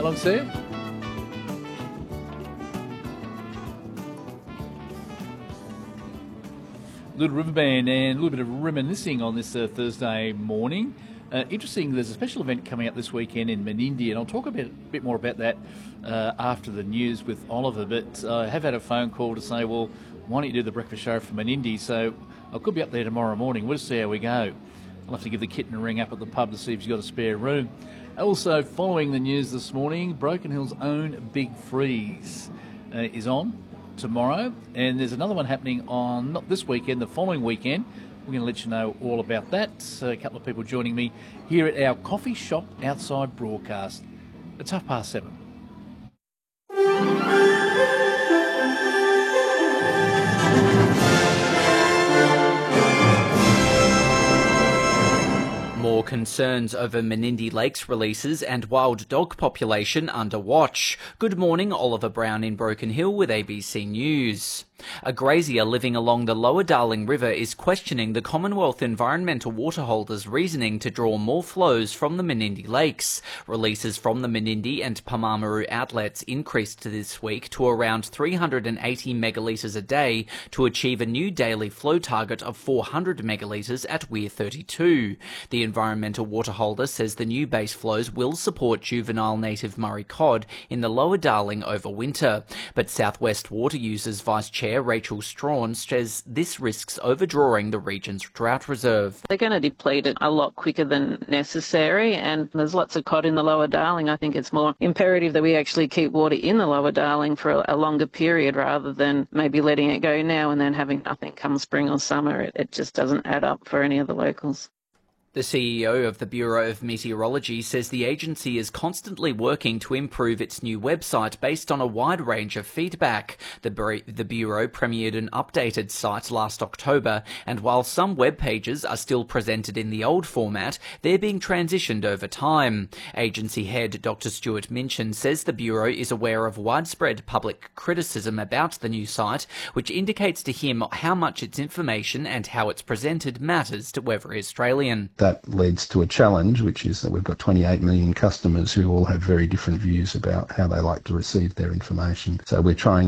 How long, sir? Little River Band and a little bit of reminiscing on this Thursday morning. Interesting, there's a special event coming up this weekend in Menindee, and I'll talk a bit more about that after the news with Oliver. But I have had a phone call to say, well, why don't you do the breakfast show for Menindee? So I could be up there tomorrow morning. We'll see how we go. I'll have to give the kitten a ring up at the pub to see if he's got a spare room. Also, following the news this morning, Broken Hill's own Big Freeze is on tomorrow, and there's another one happening on not this weekend, the following weekend. We're going to let you know all about that. A couple of people joining me here at our coffee shop outside broadcast. It's 7:30. More concerns over Menindee Lakes releases and wild dog population under watch. Good morning, Oliver Brown in Broken Hill with ABC News. A grazier living along the Lower Darling River is questioning the Commonwealth Environmental Waterholders' reasoning to draw more flows from the Menindee Lakes. Releases from the Menindee and Pamamaru outlets increased this week to around 380 megalitres a day to achieve a new daily flow target of 400 megalitres at Weir 32. The Environmental Waterholder says the new base flows will support juvenile native Murray cod in the Lower Darling over winter. But South West Water Users Vice Chair Rachel Strawn says this risks overdrawing the region's drought reserve. They're going to deplete it a lot quicker than necessary, and there's lots of cod in the Lower Darling. I think it's more imperative that we actually keep water in the Lower Darling for a longer period rather than maybe letting it go now and then having nothing come spring or summer. It just doesn't add up for any of the locals. The CEO of the Bureau of Meteorology says the agency is constantly working to improve its new website based on a wide range of feedback. The Bureau premiered an updated site last October, and while some web pages are still presented in the old format, they're being transitioned over time. Agency head Dr. Stuart Minchin says the Bureau is aware of widespread public criticism about the new site, which indicates to him how much its information and how it's presented matters to every Australian. That leads to a challenge, which is that we've got 28 million customers who all have very different views about how they like to receive their information. So we're trying